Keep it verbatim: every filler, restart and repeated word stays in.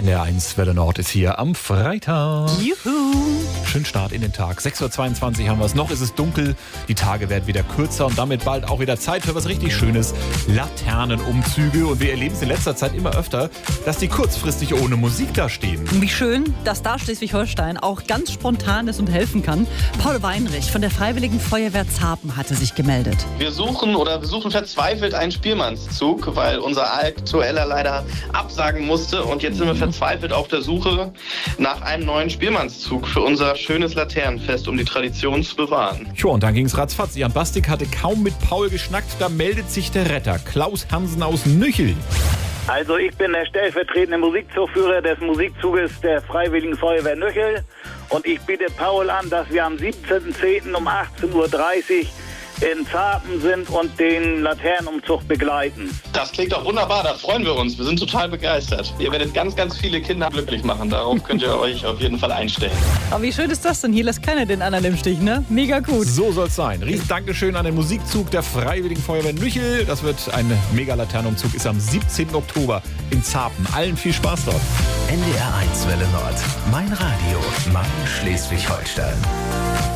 N D R eins Welle Nord ist hier am Freitag. Juhu! Schönen Start in den Tag. sechs Uhr zweiundzwanzig haben wir es. Noch ist es dunkel. Die Tage werden wieder kürzer und damit bald auch wieder Zeit für was richtig Schönes. Laternenumzüge. Und wir erleben es in letzter Zeit immer öfter, dass die kurzfristig ohne Musik da stehen. Wie schön, dass da Schleswig-Holstein auch ganz spontan ist und helfen kann. Paul Weinrich von der Freiwilligen Feuerwehr Zapen hatte sich gemeldet. Wir suchen oder wir suchen verzweifelt einen Spielmannszug, weil unser aktueller leider absagen musste. Und jetzt sind wir verzweifelt auf der Suche nach einem neuen Spielmannszug für unser schönes Laternenfest, um die Tradition zu bewahren. Jo, und dann ging's ratzfatz. Jan Bastik hatte kaum mit Paul geschnackt. Da meldet sich der Retter, Klaus Hansen aus Nüchel. Also ich bin der stellvertretende Musikzugführer des Musikzuges der Freiwilligen Feuerwehr Nüchel und ich biete Paul an, dass wir am siebzehnten zehnten um achtzehn Uhr dreißig in Zapen sind und den Laternenumzug begleiten. Das klingt doch wunderbar, da freuen wir uns. Wir sind total begeistert. Ihr werdet ganz, ganz viele Kinder glücklich machen. Darauf könnt ihr euch auf jeden Fall einstellen. Aber wie schön ist das denn? Hier lässt keiner den anderen im Stich, ne? Mega gut. So soll's sein. Riesen Dankeschön an den Musikzug der Freiwilligen Feuerwehr Nüchel. Das wird ein Mega-Laternenumzug, ist am siebzehnten Oktober in Zapen. Allen viel Spaß dort. N D R eins Welle Nord. Mein Radio. Mein Schleswig-Holstein.